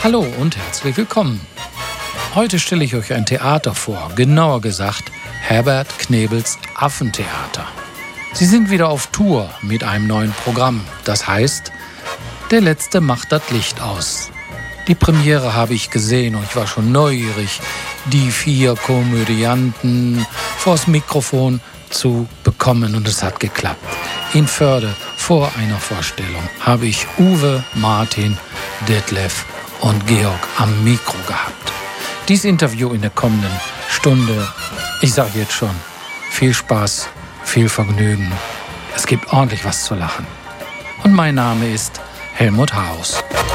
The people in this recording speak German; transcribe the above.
Hallo und herzlich willkommen. Heute stelle ich euch ein Theater vor, genauer gesagt Herbert Knebels Affentheater. Sie sind wieder auf Tour mit einem neuen Programm. Das heißt, der Letzte macht das Licht aus. Die Premiere habe ich gesehen und ich war schon neugierig, die 4 Komödianten vors Mikrofon zu bekommen, und es hat geklappt. In Förde vor einer Vorstellung habe ich Uwe, Martin, Detlef und Georg am Mikro gehabt. Dies Interview in der kommenden Stunde, ich sage jetzt schon, viel Spaß, viel Vergnügen. Es gibt ordentlich was zu lachen. Und mein Name ist Helmut Haus.